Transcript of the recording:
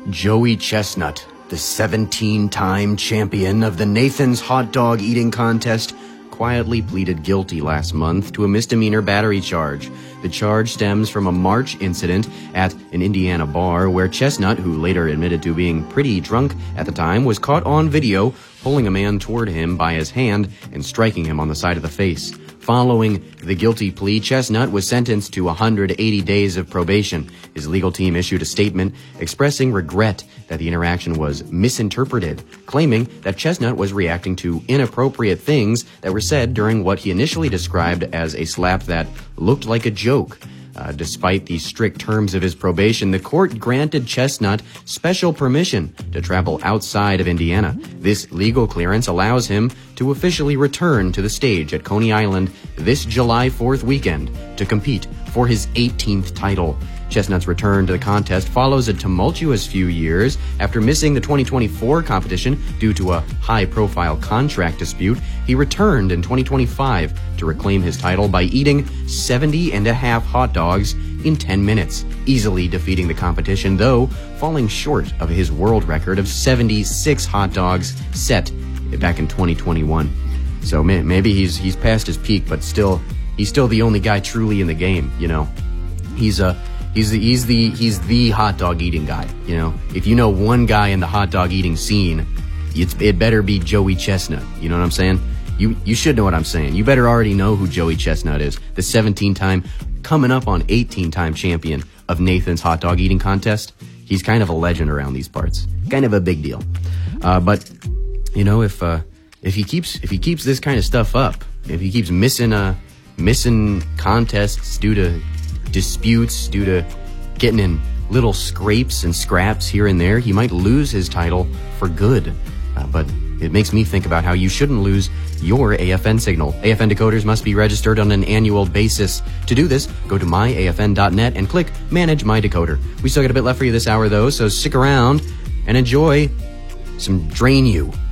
Joey Chestnut, the 17-time champion of the Nathan's Hot Dog Eating Contest, quietly pleaded guilty last month to a misdemeanor battery charge. The charge stems from a March incident at an Indiana bar where Chestnut, who later admitted to being pretty drunk at the time, was caught on video pulling a man toward him by his hand and striking him on the side of the face. Following the guilty plea, Chestnut was sentenced to 180 days of probation. His legal team issued a statement expressing regret that the interaction was misinterpreted, claiming that Chestnut was reacting to inappropriate things that were said during what he initially described as a slap that looked like a joke. Despite the strict terms of his probation, the court granted Chestnut special permission to travel outside of Indiana. This legal clearance allows him to officially return to the stage at Coney Island this July 4th weekend to compete for his 18th title. Chestnut's return to the contest follows a tumultuous few years after missing the 2024 competition due to a high-profile contract dispute. He returned in 2025 to reclaim his title by eating 70 and a half hot dogs in 10 minutes, easily defeating the competition, though falling short of his world record of 76 hot dogs set back in 2021. So maybe he's past his peak, but he's still the only guy truly in the game, you know. He's the hot dog eating guy, you know. If you know one guy in the hot dog eating scene, it better be Joey Chestnut. You know what I'm saying? You should know what I'm saying. You better already know who Joey Chestnut is. The 17-time, coming up on 18-time champion of Nathan's Hot Dog Eating Contest. He's kind of a legend around these parts. Kind of a big deal. But you know, if he keeps this kind of stuff up, if he keeps missing contests due to disputes, due to getting in little scrapes and scraps here and there, he might lose his title for good. But it makes me think about how you shouldn't lose your AFN signal. AFN decoders must be registered on an annual basis. To do this, go to myafn.net and click Manage My Decoder. We still got a bit left for you this hour, though, so stick around and enjoy some Drain You.